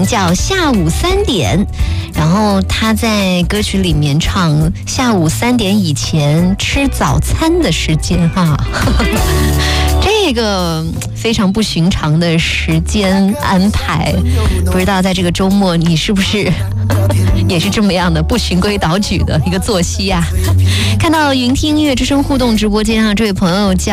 叫下午3点，然后他在歌曲里面唱下午3点以前吃早餐的时间哈，这个非常不寻常的时间安排，不知道在这个周末你是不是也是这么样的不循规蹈矩的一个作息啊？看到云听音乐之声互动直播间啊，这位朋友叫